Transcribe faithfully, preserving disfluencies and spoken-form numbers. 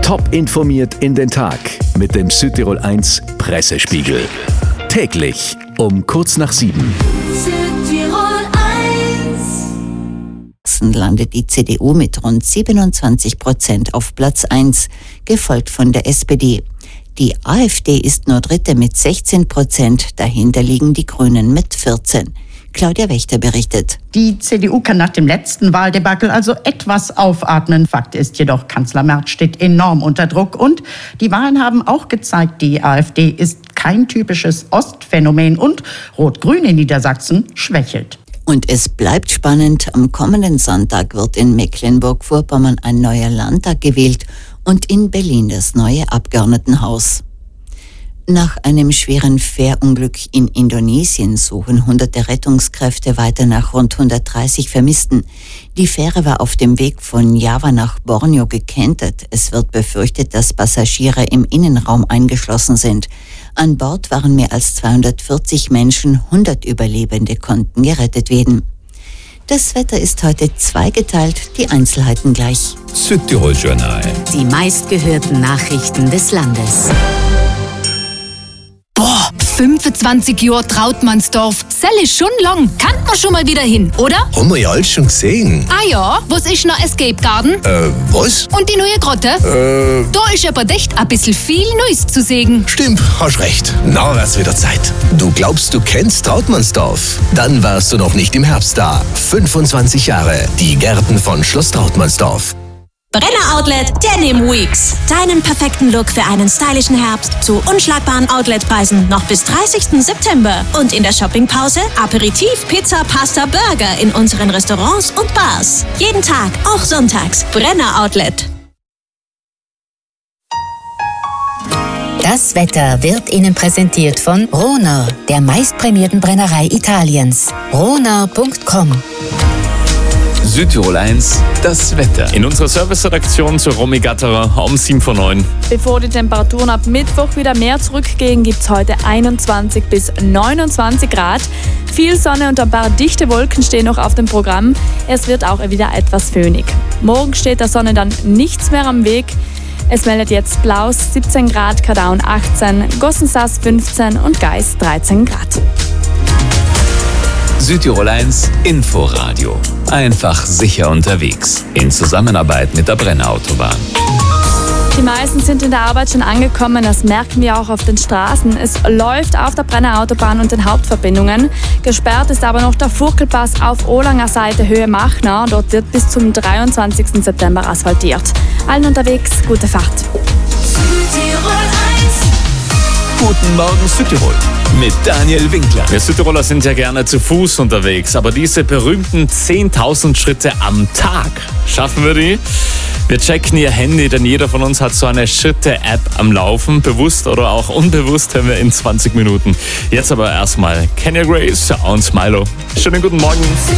Top informiert in den Tag mit dem Südtirol eins Pressespiegel. Täglich um kurz nach sieben. Südtirol eins. Landet die C D U mit rund siebenundzwanzig Prozent auf Platz eins, gefolgt von der S P D. Die AfD ist nur Dritte mit sechzehn Prozent, dahinter liegen die Grünen mit vierzehn. Claudia Wächter berichtet. Die C D U kann nach dem letzten Wahldebakel also etwas aufatmen. Fakt ist jedoch, Kanzler Merz steht enorm unter Druck. Und die Wahlen haben auch gezeigt, die AfD ist kein typisches Ostphänomen und Rot-Grün in Niedersachsen schwächelt. Und es bleibt spannend. Am kommenden Sonntag wird in Mecklenburg-Vorpommern ein neuer Landtag gewählt und in Berlin das neue Abgeordnetenhaus. Nach einem schweren Fährunglück in Indonesien suchen hunderte Rettungskräfte weiter nach rund hundertdreißig Vermissten. Die Fähre war auf dem Weg von Java nach Borneo gekentert. Es wird befürchtet, dass Passagiere im Innenraum eingeschlossen sind. An Bord waren mehr als zweihundertvierzig Menschen, hundert Überlebende konnten gerettet werden. Das Wetter ist heute zweigeteilt, die Einzelheiten gleich. Südtirol Journal. Die meistgehörten Nachrichten des Landes. Boah, fünfundzwanzig Jahre Trautmannsdorf. Sell ist schon lang. Kann man schon mal wieder hin, oder? Haben wir ja alles schon gesehen. Ah ja, was ist noch Escape Garden? Äh, was? Und die neue Grotte? Äh, Da ist aber echt ein bisschen viel Neues zu sehen. stimmt, hast recht. Na, wär's wieder Zeit. Du glaubst, du kennst Trautmannsdorf? Dann warst du noch nicht im Herbst da. fünfundzwanzig Jahre. Die Gärten von Schloss Trautmannsdorf. Brenner Outlet Denim Weeks. Deinen perfekten Look für einen stylischen Herbst zu unschlagbaren Outletpreisen noch bis dreißigsten September. Und in der Shoppingpause Aperitif, Pizza, Pasta, Burger in unseren Restaurants und Bars. Jeden Tag, auch sonntags. Brenner Outlet. Das Wetter wird Ihnen präsentiert von Rohner, der meistprämierten Brennerei Italiens. rohner punkt com. Südtirol eins, das Wetter. In unserer Serviceredaktion zur Romy Gatterer um sieben vor neun. Bevor die Temperaturen ab Mittwoch wieder mehr zurückgehen, gibt es heute einundzwanzig bis neunundzwanzig Grad. Viel Sonne und ein paar dichte Wolken stehen noch auf dem Programm. Es wird auch wieder etwas föhnig. Morgen steht der Sonne dann nichts mehr am Weg. Es meldet jetzt Blaus siebzehn Grad, Kadaun achtzehn, Gossensass fünfzehn und Geis dreizehn Grad. Südtirol eins Inforadio. Einfach sicher unterwegs. In Zusammenarbeit mit der Brenner Autobahn. Die meisten sind in der Arbeit schon angekommen, das merken wir auch auf den Straßen. Es läuft auf der Brenner Autobahn und den Hauptverbindungen. Gesperrt ist aber noch der Furkelpass auf Olanger Seite Höhe Machner. Dort wird bis zum dreiundzwanzigsten September asphaltiert. Allen unterwegs, gute Fahrt. Südtirol eins. Guten Morgen Südtirol mit Daniel Winkler. Wir Südtiroler sind ja gerne zu Fuß unterwegs, aber diese berühmten zehntausend Schritte am Tag, schaffen wir die? Wir checken Ihr Handy, denn jeder von uns hat so eine Schritte-App am Laufen, bewusst oder auch unbewusst, hören wir in zwanzig Minuten. Jetzt aber erstmal Kenya Grace und Smilo. Schönen guten Morgen.